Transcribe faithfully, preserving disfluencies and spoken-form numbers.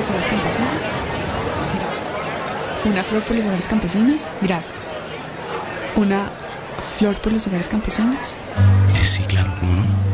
los hogares campesinos. Una flor por los hogares campesinos. Gracias. Una flor por los hogares campesinos. Eh, sí, claro, ¿cómo no?